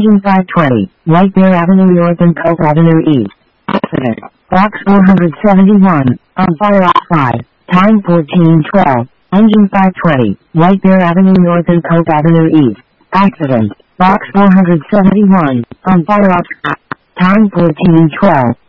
Engine 520, White Bear Avenue North and Cope Avenue East. Accident. Box 471, on fire outside. Time 14:12. Engine 520, White Bear Avenue North and Cope Avenue East. Accident. Box 471, on fire outside. Time 14:12.